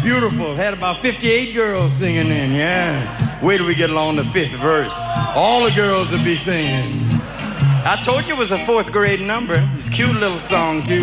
Beautiful. Had about 58 girls singing in, yeah. Wait till we get along the 5th verse. All the girls will be singing. I told you it was a 4th grade number. It's a cute little song, too.